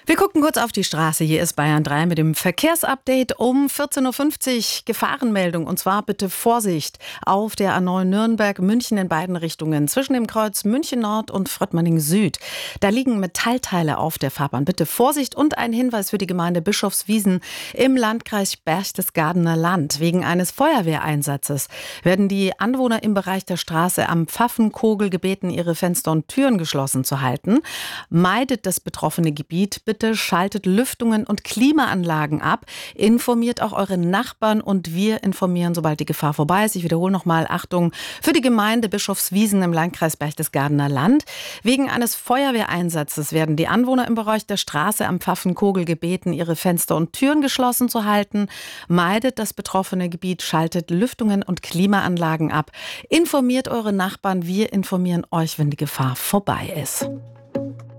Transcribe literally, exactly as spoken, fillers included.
Wir gucken kurz auf die Straße. Hier ist Bayern drei mit dem Verkehrsupdate um vierzehn Uhr fünfzig. Gefahrenmeldung, und zwar bitte Vorsicht auf der A neun Nürnberg-München in beiden Richtungen. Zwischen dem Kreuz München Nord und Fröttmanning Süd. Da liegen Metallteile auf der Fahrbahn. Bitte Vorsicht und ein Hinweis für die Gemeinde Bischofswiesen im Landkreis Berchtesgadener Land. Wegen eines Feuerwehreinsatzes werden die Anwohner im Bereich der Straße am Pfaffenkogel gebeten, ihre Fenster und Türen geschlossen zu halten. Meidet das betroffene Gebiet. Bitte schaltet Lüftungen und Klimaanlagen ab. Informiert auch eure Nachbarn und wir informieren, sobald die Gefahr vorbei ist. Ich wiederhole nochmal, Achtung, für die Gemeinde Bischofswiesen im Landkreis Berchtesgadener Land. Wegen eines Feuerwehreinsatzes werden die Anwohner im Bereich der Straße am Pfaffenkogel gebeten, ihre Fenster und Türen geschlossen zu halten. Meidet das betroffene Gebiet, schaltet Lüftungen und Klimaanlagen ab. Informiert eure Nachbarn, wir informieren euch, wenn die Gefahr vorbei ist.